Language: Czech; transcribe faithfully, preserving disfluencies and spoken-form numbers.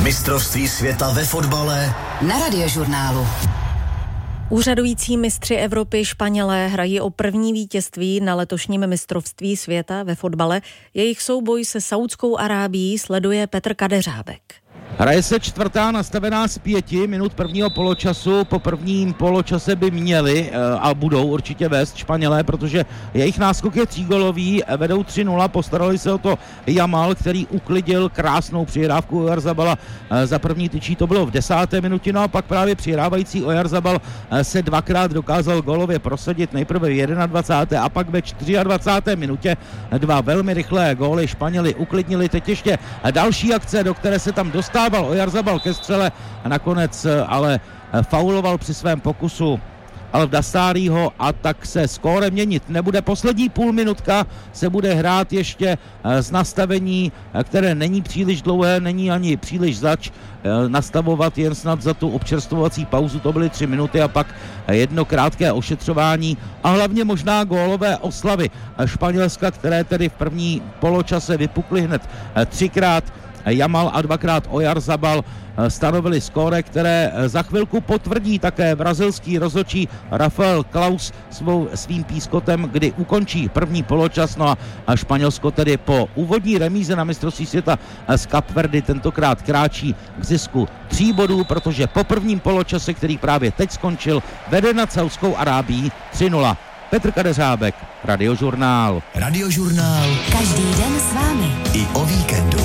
Mistrovství světa ve fotbale na Radiožurnálu. Úřadující mistři Evropy Španělé hrají o první vítězství na letošním mistrovství světa ve fotbale. Jejich souboj se Saudskou Arábií sleduje Petr Kadeřábek. Hraje se čtvrtá nastavená z pěti minut prvního poločasu. Po prvním poločase by měli a budou určitě vést Španělé, protože jejich náskok je třígolový, vedou tři nula, postarali se o to Yamal, který uklidil krásnou přihrávku Oyarzabala za první tyčí, to bylo v desáté minutě, no a pak právě přihrávající Oyarzabal se dvakrát dokázal gólově prosadit, nejprve v dvacáté první a pak ve dvacáté čtvrté minutě. Dva velmi rychlé góly Španěli uklidnili, teď ještě další akce, do které se tam dostává Oyarzabal ke střele a nakonec ale fauloval při svém pokusu Al-Dassariho a tak se skóre měnit nebude. Poslední půl minutka se bude hrát ještě z nastavení, které není příliš dlouhé, není ani příliš zač nastavovat, jen snad za tu občerstvovací pauzu, to byly tři minuty a pak jedno krátké ošetřování a hlavně možná gólové oslavy Španělska, které tedy v první poločase vypukly hned třikrát. Yamal a dvakrát Oyarzabal stanovili skóre, které za chvilku potvrdí také brazilský rozhodčí Rafael Klaus svou, svým pískotem, kdy ukončí první poločas. No a Španělsko tedy po úvodní remíze na mistrovství světa z Kapverdy tentokrát kráčí k zisku tří bodů, protože po prvním poločase, který právě teď skončil, vede nad Saudskou Arábií tři nula. Petr Kadeřábek, Radiožurnál. Radiožurnál. Každý den s vámi. I o víkendu.